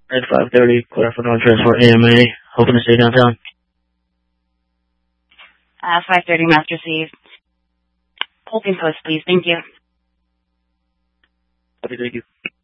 At 5:30, clear for non-transport AMA. Hoping to stay downtown. 5:30, Master received. Holding post, please. Thank you. Copy, thank you.